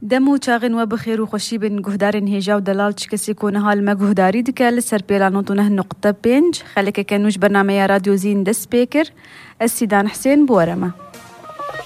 دمو چاغن و بخیر و خوشی بین گهدارن هیجا و دلال چی کسی کنه حال ما گهداری دکل سر پیلانوتو نه نقطه 5 خلک کنوش برنامه رادیو زین دست بیکر. السیدان حسین بورما.